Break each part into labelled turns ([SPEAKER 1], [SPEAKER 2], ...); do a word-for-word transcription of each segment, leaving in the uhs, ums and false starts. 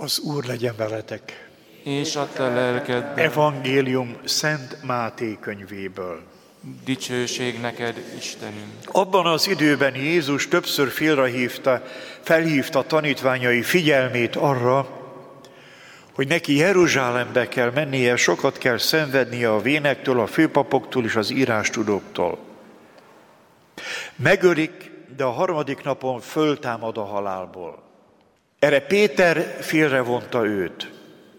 [SPEAKER 1] Az Úr legyen veletek.
[SPEAKER 2] És a te lelkedben.
[SPEAKER 1] Evangélium Szent Máté könyvéből.
[SPEAKER 2] Dicsőség neked, Istenünk.
[SPEAKER 1] Abban az időben Jézus többször félrehívta, felhívta tanítványai figyelmét arra, hogy neki Jeruzsálembe kell mennie, sokat kell szenvednie a vénektől, a főpapoktól és az írástudóktól. Megölik, de a harmadik napon föltámad a halálból. Erre Péter félrevonta őt,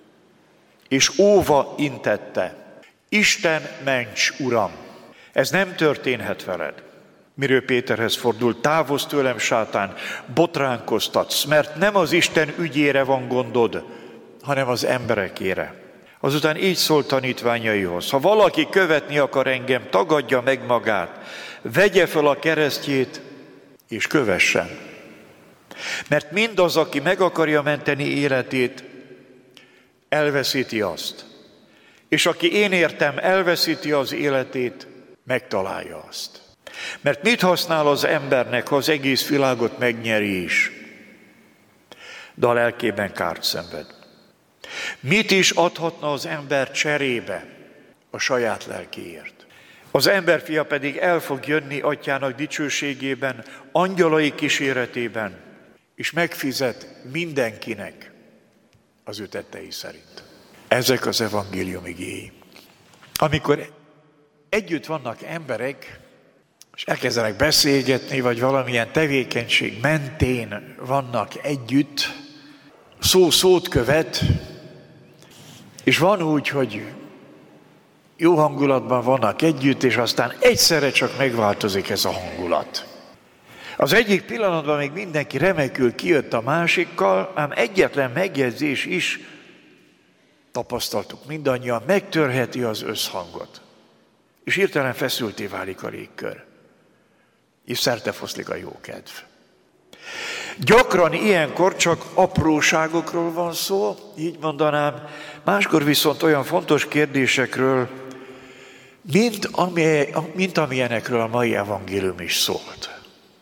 [SPEAKER 1] és óva intette: Isten ments, Uram! Ez nem történhet veled. Miről Péterhez fordult: távozz tőlem, sátán, botránkoztatsz, mert nem az Isten ügyére van gondod, hanem az emberekére. Azután így szólt tanítványaihoz: ha valaki követni akar engem, tagadja meg magát, vegye fel a keresztjét, és kövessen. Mert mindaz, aki meg akarja menteni életét, elveszíti azt. És aki én értem, elveszíti az életét, megtalálja azt. Mert mit használ az embernek, ha az egész világot megnyeri is, de a lelkében kárt szenved? Mit is adhatna az ember cserébe a saját lelkéért? Az emberfia pedig el fog jönni atyának dicsőségében, angyalai kíséretében, és megfizet mindenkinek az ő tettei szerint. Ezek az evangélium igéi. Amikor együtt vannak emberek, és elkezdenek beszélgetni, vagy valamilyen tevékenység mentén vannak együtt, szó szót követ, és van úgy, hogy jó hangulatban vannak együtt, és aztán egyszerre csak megváltozik ez a hangulat. Az egyik pillanatban még mindenki remekül kijött a másikkal, ám egyetlen megjegyzés is, tapasztaltuk mindannyian, megtörheti az összhangot. És hirtelen feszülté válik a légkör. És szertefoszlik a jókedv. Gyakran ilyenkor csak apróságokról van szó, így mondanám, máskor viszont olyan fontos kérdésekről, mint, ami, mint amilyenekről a mai evangélium is szólt.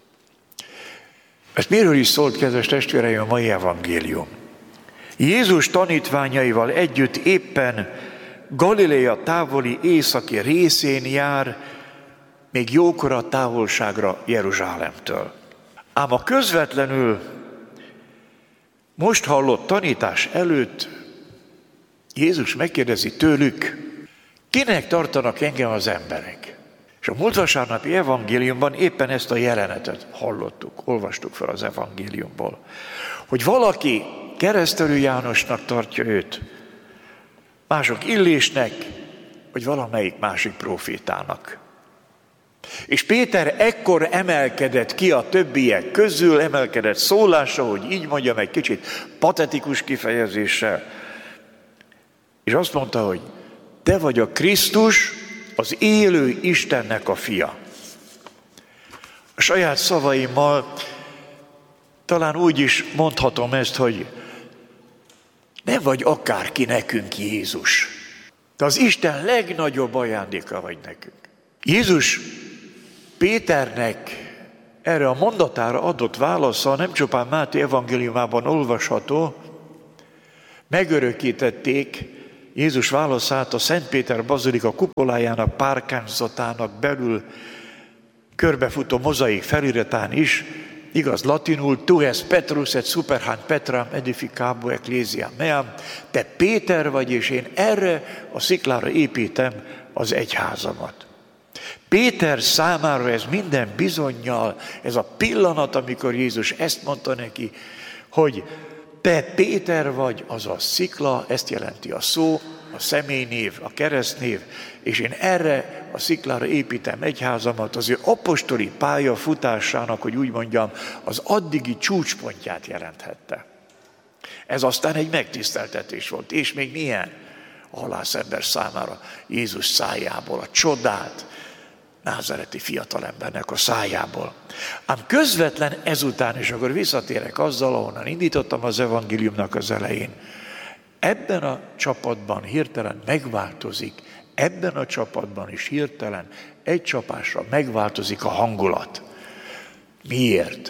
[SPEAKER 1] Ezt miről is szólt, kedves testvéreim, a mai evangélium? Jézus tanítványaival együtt éppen Galilea távoli északi részén jár, még jókora távolságra Jeruzsálemtől. Ám a közvetlenül most hallott tanítás előtt Jézus megkérdezi tőlük: kinek tartanak engem az emberek? És a múlt vasárnapi evangéliumban éppen ezt a jelenetet hallottuk, olvastuk fel az evangéliumból, hogy valaki Keresztelő Jánosnak tartja őt, mások Illésnek, vagy valamelyik másik prófétának. És Péter ekkor emelkedett ki a többiek közül, emelkedett szólása, hogy így mondjam, egy kicsit patetikus kifejezéssel, és azt mondta, hogy te vagy a Krisztus, az élő Istennek a fia. A saját szavaimmal talán úgy is mondhatom ezt, hogy nem vagy akárki nekünk Jézus. Te az Isten legnagyobb ajándéka vagy nekünk. Jézus Péternek erre a mondatára adott válasza nem csupán Máté evangéliumában olvasható, megörökítették Jézus válaszát a Szent Péter bazilika kupolájának párkányzatának belül körbefutó mozaik feliratán is, igaz latinul: tu es Petrus et superhan Petram edificabo ecclesiam meam, te Péter vagy, és én erre a sziklára építem az egyházamat. Péter számára ez minden bizonnyal, ez a pillanat, amikor Jézus ezt mondta neki, hogy te Péter vagy, az a szikla, ezt jelenti a szó, a személynév, a keresztnév, és én erre a sziklára építem egyházamat, az ő apostoli pályafutásának, hogy úgy mondjam, az addigi csúcspontját jelenthette. Ez aztán egy megtiszteltetés volt, és még milyen a halászember számára Jézus szájából, a csodát, názáreti fiatalembernek a szájából. Ám közvetlen ezután, és akkor visszatérek azzal, ahonnan indítottam az evangéliumnak az elején, ebben a csapatban hirtelen megváltozik, ebben a csapatban is hirtelen egy csapásra megváltozik a hangulat. Miért?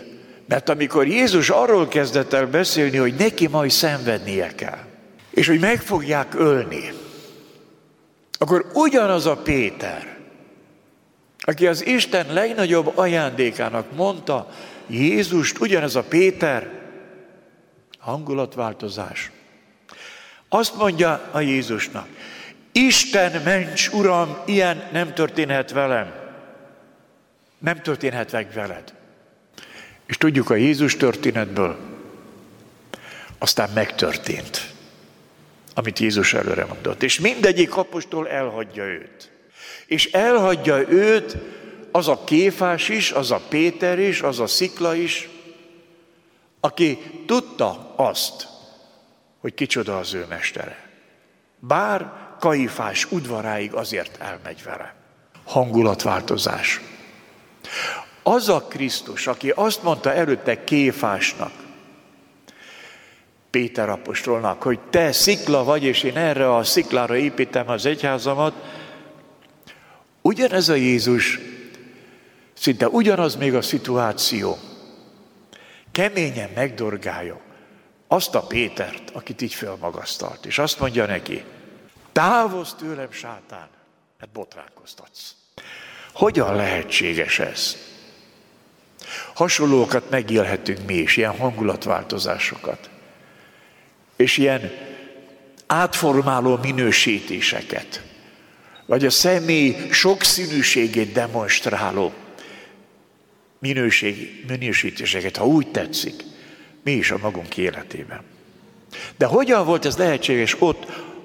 [SPEAKER 1] Mert amikor Jézus arról kezdett el beszélni, hogy neki majd szenvednie kell, és hogy meg fogják ölni, akkor ugyanaz a Péter, aki az Isten legnagyobb ajándékának mondta Jézust, ugyanez a Péter, hangulatváltozás, azt mondja a Jézusnak, Isten ments, Uram, ilyen nem történhet velem. Nem történhet meg veled. És tudjuk a Jézus történetből, aztán megtörtént, amit Jézus előre mondott. És mindegyik apostol elhagyja őt. És elhagyja őt az a Kéfás is, az a Péter is, az a Szikla is, aki tudta azt, hogy kicsoda az ő mestere. Bár Kaifás udvaráig azért elmegy vele. Hangulatváltozás. Az a Krisztus, aki azt mondta előtte Kéfásnak, Péter apostolnak, hogy te szikla vagy, és én erre a sziklára építem az egyházamat, ugyanez a Jézus, szinte ugyanaz még a szituáció, keményen megdorgálja azt a Pétert, akit így fölmagasztalt, és azt mondja neki, távozz tőlem, sátán, mert botránkoztatsz. Hogyan lehetséges ez? Hasonlókat megélhetünk mi is, ilyen hangulatváltozásokat, és ilyen átformáló minősítéseket, vagy a személy sokszínűségét demonstráló minőség, minősítéseket, ha úgy tetszik, mi is a magunk életében. De hogyan volt ez lehetséges ott,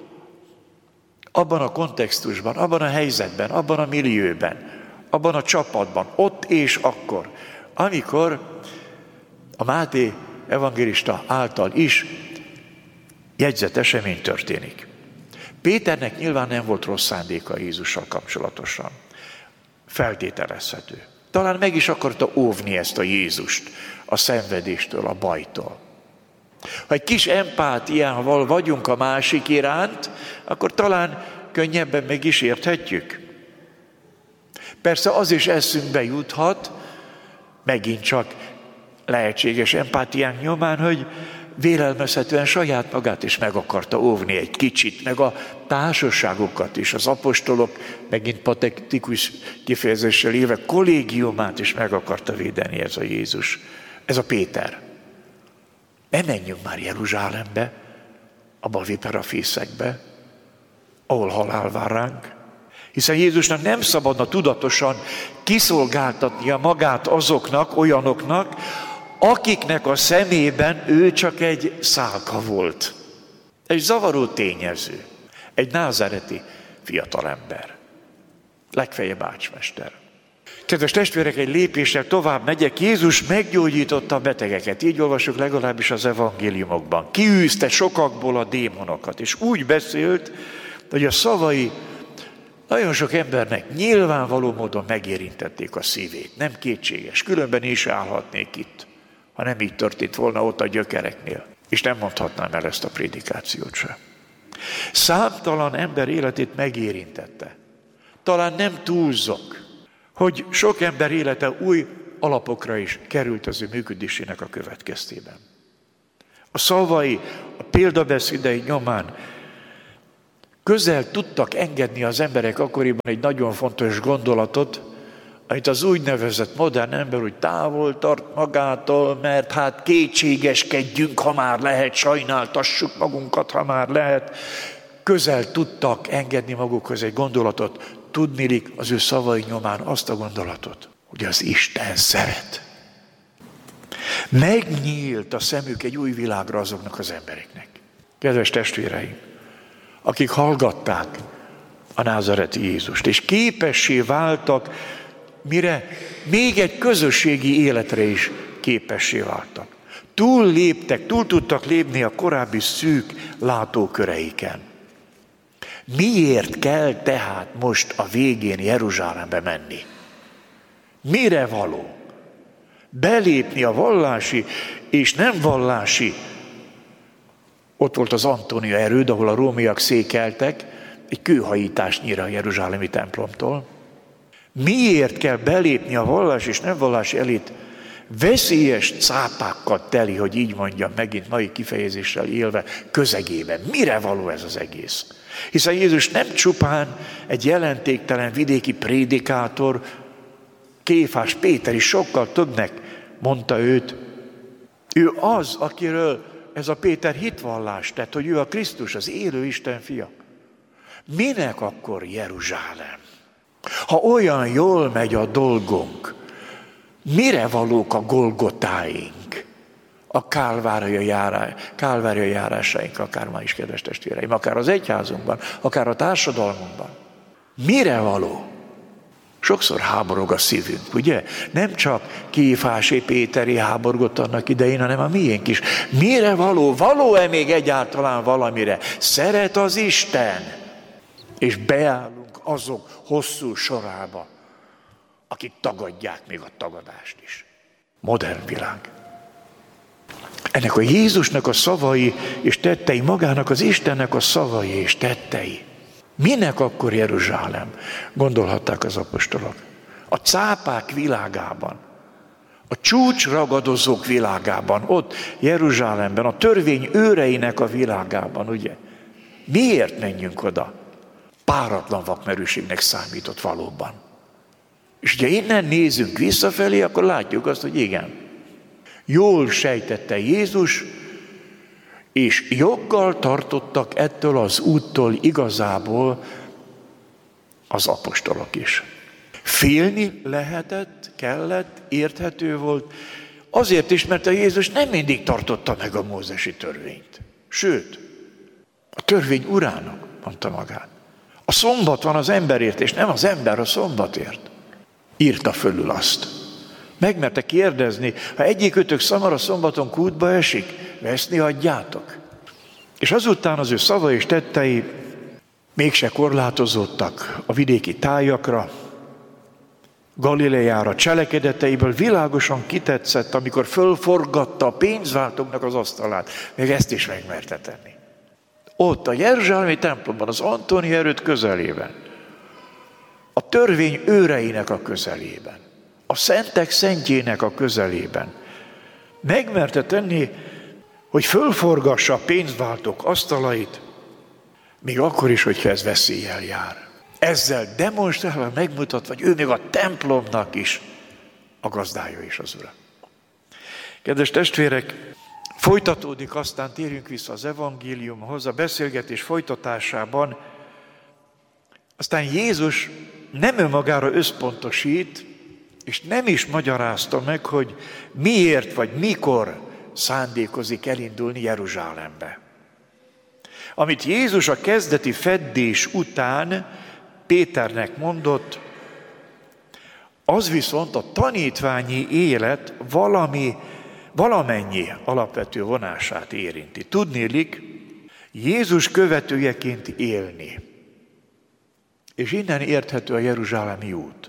[SPEAKER 1] abban a kontextusban, abban a helyzetben, abban a millióben, abban a csapatban, ott és akkor, amikor a Máté evangélista által is jegyzett esemény történik. Péternek nyilván nem volt rossz szándéka Jézussal kapcsolatosan. Feltételezhető. Talán meg is akarta óvni ezt a Jézust a szenvedéstől, a bajtól. Ha egy kis empátiával vagyunk a másik iránt, akkor talán könnyebben meg is érthetjük. Persze az is eszünkbe juthat, megint csak lehetséges empátiánk nyomán, hogy vélelmezhetően saját magát is meg akarta óvni egy kicsit, meg a társaságokat is, az apostolok, megint patetikus kifejezéssel élve, kollégiumát is meg akarta védeni ez a Jézus, ez a Péter. Ne menjünk már Jeruzsálembe, abba a viperafészekbe, ahol halál vár ránk, hiszen Jézusnak nem szabadna tudatosan kiszolgáltatnia magát azoknak, olyanoknak, akiknek a szemében ő csak egy szálka volt. Egy zavaró tényező. Egy názáreti fiatalember. Legfeljebb ácsmester. Kedves testvérek, egy lépéssel tovább megyek. Jézus meggyógyította a betegeket. Így olvasjuk legalábbis az evangéliumokban. Kiűzte sokakból a démonokat. És úgy beszélt, hogy a szavai nagyon sok embernek nyilvánvaló módon megérintették a szívét. Nem kétséges. Különben is állhatnék itt, ha nem így történt volna ott a gyökereknél. És nem mondhatnám el ezt a prédikációt sem. Számtalan ember életét megérintette. Talán nem túlzok, hogy sok ember élete új alapokra is került az ő működésének a következtében. A szavai, a példabeszédei nyomán közel tudtak engedni az emberek akkoriban egy nagyon fontos gondolatot, amit az úgynevezett modern ember úgy távol tart magától, mert hát kétségeskedjünk, ha már lehet, sajnáltassuk magunkat, ha már lehet. Közel tudtak engedni magukhoz egy gondolatot, tudnilik az ő szavai nyomán azt a gondolatot, hogy az Isten szeret. Megnyílt a szemük egy új világra azoknak az embereknek. Kedves testvéreim, akik hallgatták a názáreti Jézust, és képessé váltak, mire még egy közösségi életre is képessé váltak. Túl léptek, túl tudtak lépni a korábbi szűk látóköreiken. Miért kell tehát most a végén Jeruzsálembe menni? Mire való? Belépni a vallási és nem vallási, ott volt az Antónia erőd, ahol a rómaiak székeltek, egy kőhajításnyira a jeruzsálemi templomtól. Miért kell belépni a vallás és nem vallás elit veszélyes cápákkal teli, hogy így mondjam megint mai kifejezéssel élve, közegében. Mire való ez az egész? Hiszen Jézus nem csupán egy jelentéktelen vidéki prédikátor, Kéfás Péter is sokkal többnek mondta őt. Ő az, akiről ez a Péter hitvallást tett, hogy ő a Krisztus, az élő Isten fia. Minek akkor Jeruzsálem? Ha olyan jól megy a dolgunk, mire valók a Golgotáink, a Kálvária, járá, Kálvária járásaink, akár ma is, kedves testvéreim, akár az egyházunkban, akár a társadalmunkban? Mire való? Sokszor háborog a szívünk, ugye? Nem csak Kéfásé Péteri háborgott annak idején, hanem a miénk is. Mire való? Való-e még egyáltalán valamire? Szeret az Isten, és beállunk azok hosszú sorába, akik tagadják még a tagadást is. Modern világ. Ennek a Jézusnak a szavai és tettei, magának az Istennek a szavai és tettei. Minek akkor Jeruzsálem? Gondolhatták az apostolok. A cápák világában, a csúcsragadozók világában, ott Jeruzsálemben, a törvény őreinek a világában, ugye? Miért menjünk oda? Páratlan vakmerőségnek számított valóban. És ugye innen nézünk visszafelé, akkor látjuk azt, hogy igen, jól sejtette Jézus, és joggal tartottak ettől az úttól igazából az apostolok is. Félni lehetett, kellett, érthető volt, azért is, mert a Jézus nem mindig tartotta meg a mózesi törvényt. Sőt, a törvény urának mondta magát. A szombat van az emberért, és nem az ember a szombatért. Írta fölül azt. Megmerte kérdezni, ha egyikőtök szamara szombaton kútba esik, veszni hagyjátok. És azután az ő szava és tettei mégse korlátozottak a vidéki tájakra, Galileára, cselekedeteiből világosan kitetszett, amikor fölforgatta a pénzváltóknak az asztalát. Még ezt is megmerte tenni. Ott a jeruzsálemi templomban, az Antoni erőd közelében, a törvény őreinek a közelében, a szentek szentjének a közelében megmerte tenni, hogy fölforgassa a pénzváltók asztalait, még akkor is, hogyha ez veszéllyel jár. Ezzel demonstrálva megmutatva, hogy ő még a templomnak is a gazdája és az ura. Kedves testvérek, folytatódik, aztán térjünk vissza az evangéliumhoz, a beszélgetés folytatásában. Aztán Jézus nem önmagára összpontosít, és nem is magyarázta meg, hogy miért vagy mikor szándékozik elindulni Jeruzsálembe. Amit Jézus a kezdeti feddés után Péternek mondott, az viszont a tanítványi élet valami, valamennyi alapvető vonását érinti. Tudniillik, Jézus követőjeként élni. És innen érthető a jeruzsálemi út.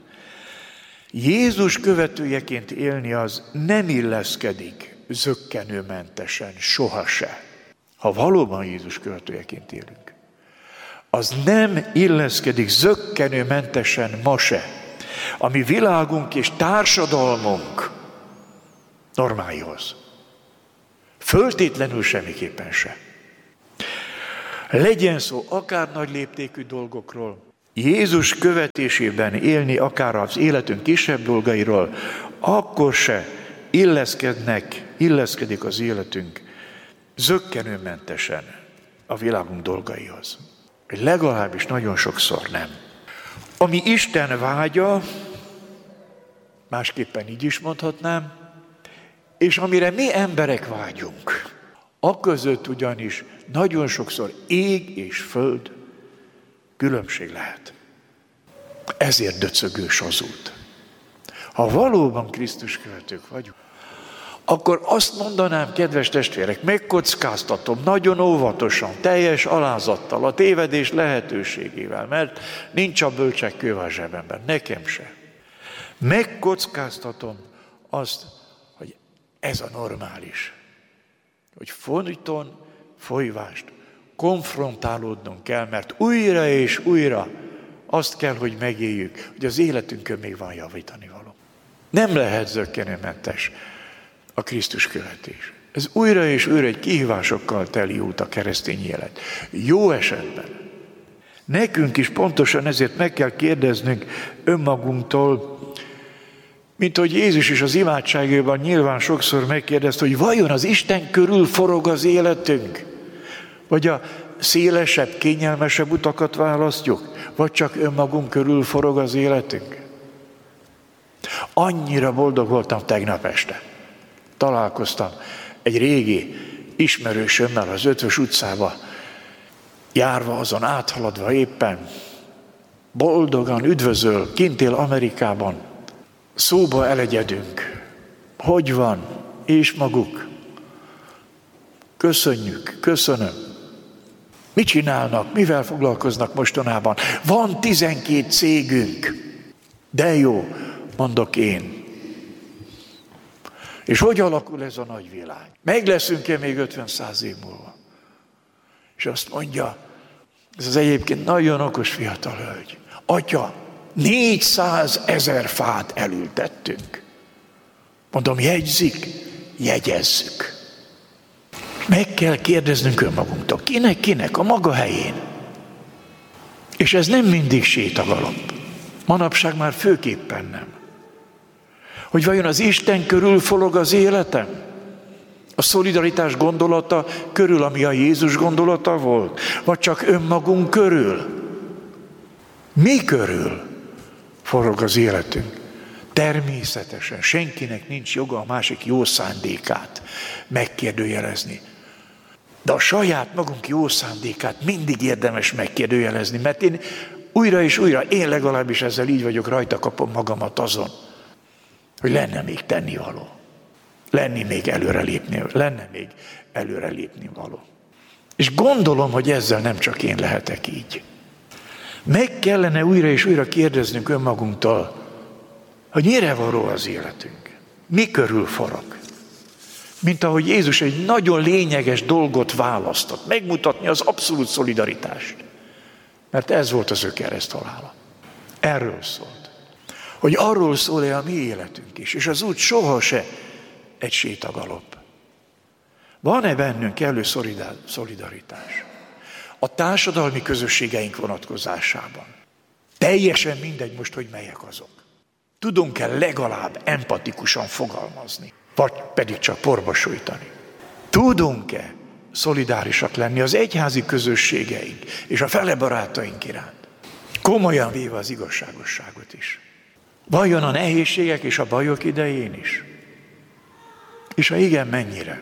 [SPEAKER 1] Jézus követőjeként élni az nem illeszkedik zökkenőmentesen, sohase. Ha valóban Jézus követőjeként élünk, az nem illeszkedik zökkenőmentesen ma se a mi világunk és társadalmunk normáihoz. Föltétlenül semmiképpen se. Legyen szó akár nagy léptékű dolgokról, Jézus követésében élni, akár az életünk kisebb dolgairól, akkor se illeszkednek, illeszkedik az életünk zökkenőmentesen a világunk dolgaihoz. Legalábbis nagyon sokszor nem. Ami Isten vágya, másképpen így is mondhatnám, és amire mi emberek vágyunk, aközött ugyanis nagyon sokszor ég és föld különbség lehet. Ezért döcögős az út. Ha valóban Krisztus követők vagyunk, akkor azt mondanám, kedves testvérek, megkockáztatom nagyon óvatosan, teljes alázattal, a tévedés lehetőségével, mert nincs a bölcsek kőve a zsebemben, nekem se. Megkockáztatom azt, hogy ez a normális, hogy folyton, folyvást, konfrontálódnunk kell, mert újra és újra azt kell, hogy megéljük, hogy az életünkön még van javítani való. Nem lehet zökkenőmentes a Krisztus követés. Ez újra és újra egy kihívásokkal teli út a keresztény élet. Jó esetben. Nekünk is pontosan ezért meg kell kérdeznünk önmagunktól, mint hogy Jézus is az imádságában nyilván sokszor megkérdezte, hogy vajon az Isten körül forog az életünk? Vagy a szélesebb, kényelmesebb utakat választjuk? Vagy csak önmagunk körül forog az életünk? Annyira boldog voltam tegnap este. Találkoztam egy régi ismerősömmel az Ötvös utcába, járva, azon áthaladva éppen, boldogan üdvözöl, kint él Amerikában, szóba elegyedünk. Hogy van? És maguk? Köszönjük, köszönöm. Mit csinálnak? Mivel foglalkoznak mostanában? Van tizenkét cégünk. De jó, mondok én. És hogy alakul ez a nagy világ? Meg leszünk-e még ötven-száz év múlva? És azt mondja, ez az egyébként nagyon okos fiatal hölgy. Atya, négyszázezer fát elültettünk. Mondom, jegyzik? Jegyezzük. Meg kell kérdeznünk önmagunktól. Kinek, kinek? A maga helyén. És ez nem mindig sétagalop. Manapság már főképpen nem. Hogy vajon az Isten körül forog az életem? A szolidaritás gondolata körül, ami a Jézus gondolata volt? Vagy csak önmagunk körül? Mi körül forog az életünk? Természetesen senkinek nincs joga a másik jó szándékát megkérdőjelezni. De a saját magunk jó szándékát mindig érdemes megkérdőjelezni, mert én újra és újra, én legalábbis ezzel így vagyok, rajta kapom magamat azon, hogy lenne még tennivaló. Lenni még előrelépni, lenne még előrelépni való. És gondolom, hogy ezzel nem csak én lehetek így. Meg kellene újra és újra kérdeznünk önmagunktól, hogy mire való az életünk. Mi körül forog. Mint ahogy Jézus egy nagyon lényeges dolgot választott. Megmutatni az abszolút szolidaritást. Mert ez volt az ő kereszthalála. Erről szólt. Hogy arról szól-e a mi életünk is. És az út soha se egy sétagalop. Van-e bennünk kellő szolidaritás? A társadalmi közösségeink vonatkozásában. Teljesen mindegy most, hogy melyek azok. Tudunk-e legalább empatikusan fogalmazni, vagy pedig csak porba sújtani? Tudunk-e szolidárisak lenni az egyházi közösségeink és a fele barátaink iránt? Komolyan véve az igazságosságot is. Vajon a nehézségek és a bajok idején is? És ha igen, mennyire?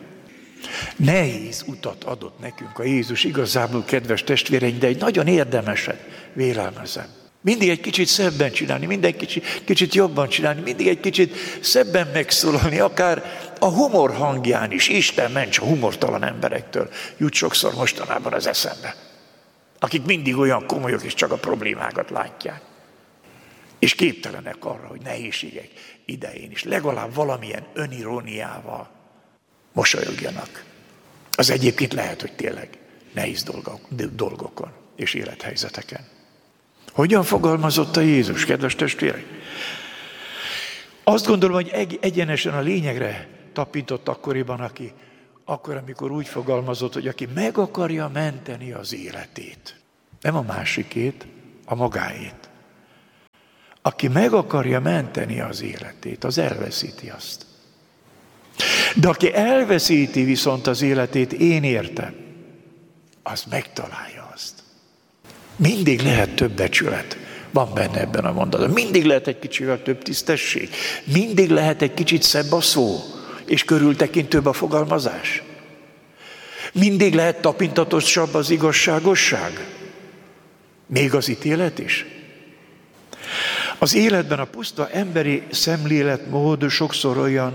[SPEAKER 1] Nehéz utat adott nekünk a Jézus, igazából, kedves testvéreink, de egy nagyon érdemeset vélelmezem. Mindig egy kicsit szebben csinálni, mindig kicsit, kicsit jobban csinálni, mindig egy kicsit szebben megszólalni, akár a humor hangján is. Isten ments a humortalan emberektől, jut sokszor mostanában az eszembe. Akik mindig olyan komolyok és csak a problémákat látják. És képtelenek arra, hogy nehézségek idején is legalább valamilyen öniróniával mosolyogjanak. Az egyébként lehet, hogy tényleg nehéz dolgok, dolgokon és élethelyzeteken. Hogyan fogalmazott a Jézus, kedves testvérek? Azt gondolom, hogy egy, egyenesen a lényegre tapintott akkoriban, aki, akkor, amikor úgy fogalmazott, hogy aki meg akarja menteni az életét, nem a másikét, a magáét. Aki meg akarja menteni az életét, az elveszíti azt. De aki elveszíti viszont az életét, én értem, az megtalálja azt. Mindig lehet több becsület. Van benne ebben a mondatban. Mindig lehet egy kicsivel több tisztesség. Mindig lehet egy kicsit szebb a szó, és körültekintőbb a fogalmazás. Mindig lehet tapintatosabb az igazságosság. Még az ítélet is. Az életben a puszta emberi szemléletmód sokszor olyan,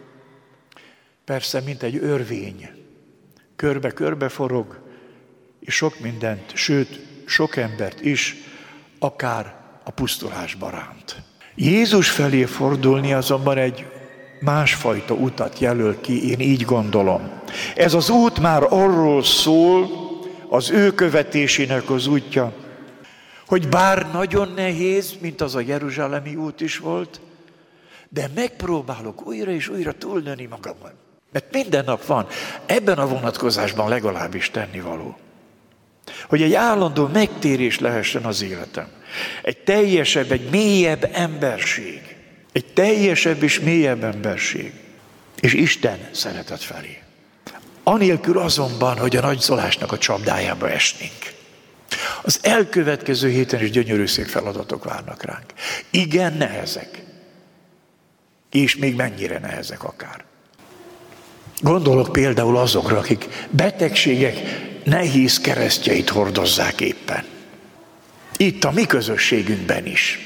[SPEAKER 1] persze, mint egy örvény. Körbe-körbe forog, és sok mindent, sőt, sok embert is, akár a pusztulásba ránt. Jézus felé fordulni azonban egy másfajta utat jelöl ki, én így gondolom. Ez az út már arról szól, az ő követésének az útja, hogy bár nagyon nehéz, mint az a jeruzsálemi út is volt, De megpróbálok újra és újra túlnőni magamon. Mert minden nap van ebben a vonatkozásban legalábbis tennivaló. Hogy egy állandó megtérés lehessen az életem. Egy teljesebb, egy mélyebb emberség. Egy teljesebb és mélyebb emberség. És Isten szeretet felé. Anélkül azonban, hogy a nagyzolásnak a csapdájába esnénk. Az elkövetkező héten is gyönyörű szép feladatok várnak ránk. Igen, nehezek. És még mennyire nehezek akár. Gondolok például azokra, akik betegségek nehéz keresztjeit hordozzák éppen. Itt a mi közösségünkben is.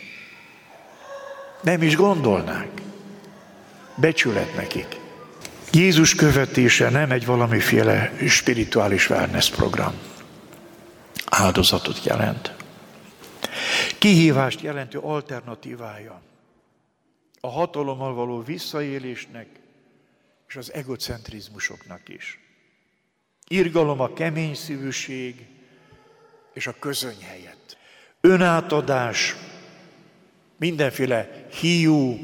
[SPEAKER 1] Nem is gondolnánk. Becsület nekik. Jézus követése nem egy valamiféle spirituális wellness program. Áldozatot jelent. Kihívást jelentő alternatívája a hatalommal való visszaélésnek és az egocentrizmusoknak is. Irgalom a kemény szívűség és a közöny helyett. Önátadás, mindenféle hiú,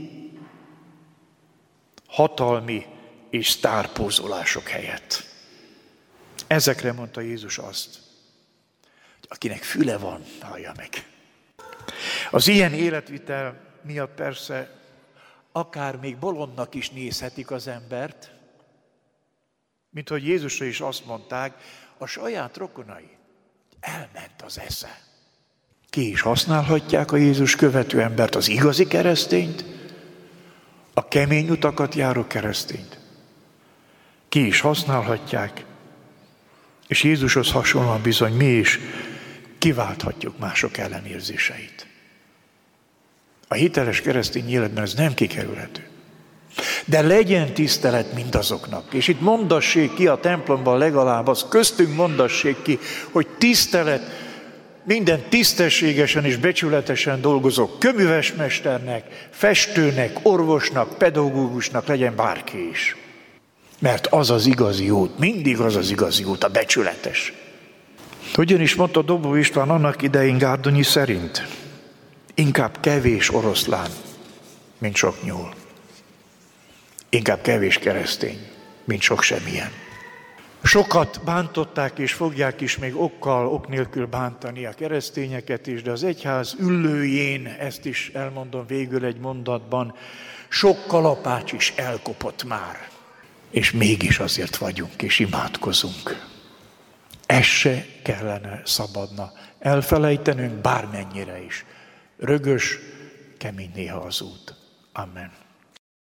[SPEAKER 1] hatalmi és sztárpózolások helyett. Ezekre mondta Jézus azt, hogy akinek füle van, hallja meg. Az ilyen életvitel miatt persze akár még bolondnak is nézhetik az embert, mint hogy Jézusra is azt mondták, a saját rokonai, elment az esze. Ki is használhatják a Jézus követő embert, az igazi keresztényt, a kemény utakat járó keresztényt. Ki is használhatják, és Jézushoz hasonlóan bizony mi is kiválthatjuk mások ellenérzéseit. A hiteles keresztény életben ez nem kikerülhető. De legyen tisztelet mindazoknak, és itt mondassék ki a templomban legalább, az köztünk mondassék ki, hogy tisztelet minden tisztességesen és becsületesen dolgozó köművesmesternek, festőnek, orvosnak, pedagógusnak, legyen bárki is. Mert az az igazi út, mindig az az igazi út, a becsületes. Hogyan is mondta Dobó István annak idején Gárdonyi szerint? Inkább kevés oroszlán, mint sok nyúl. Inkább kevés keresztény, mint sok semmilyen. Sokat bántották és fogják is még okkal, ok nélkül bántani a keresztényeket is, de az egyház üllőjén, ezt is elmondom végül egy mondatban, sok kalapács is elkopott már. És mégis azért vagyunk és imádkozunk. Ez se kellene, szabadna elfelejtenünk bármennyire is. Rögös, kemény néha az út. Amen.